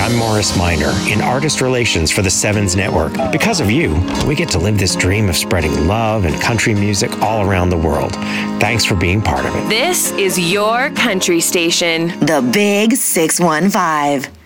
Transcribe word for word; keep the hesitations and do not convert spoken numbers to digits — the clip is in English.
I'm Morris Minor in Artist Relations for the Sevens Network. Because of you, we get to live this dream of spreading love and country music all around the world. Thanks for being part of it. This is your country station. The Big six one five.